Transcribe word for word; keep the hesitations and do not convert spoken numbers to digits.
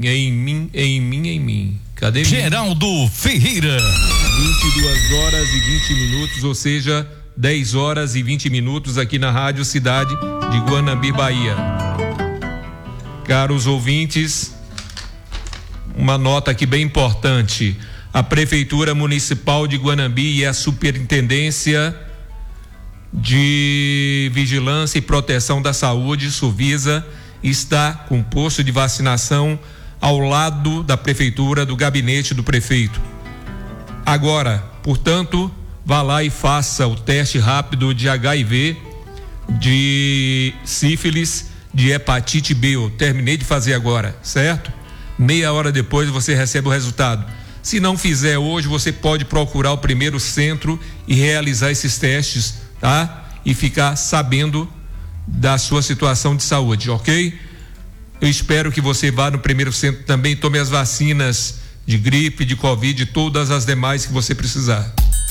é em mim, é em mim, é em mim. Cadê? Geraldo Ferreira. vinte e duas horas e vinte minutos, ou seja, dez horas e vinte minutos aqui na Rádio Cidade de Guanambi, Bahia. Caros ouvintes, uma nota aqui bem importante. A Prefeitura Municipal de Guanambi e a Superintendência de Vigilância e Proteção da Saúde, Suvisa, está com posto de vacinação ao lado da Prefeitura, do gabinete do prefeito. Agora, portanto, vá lá e faça o teste rápido de H I V, de sífilis, de hepatite B. Eu terminei de fazer agora, certo? Meia hora depois você recebe o resultado. Se não fizer hoje, você pode procurar o primeiro centro e realizar esses testes, tá? E ficar sabendo da sua situação de saúde, ok? Eu espero que você vá no primeiro centro também, tome as vacinas de gripe, de covid, todas as demais que você precisar.